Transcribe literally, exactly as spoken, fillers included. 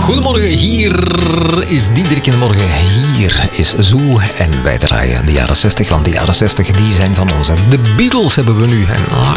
Goedemorgen, hier is Diederik in de morgen. Hier is Zoo en wij draaien de jaren zestig, want de jaren zestig die zijn van ons. De Beatles hebben we nu. En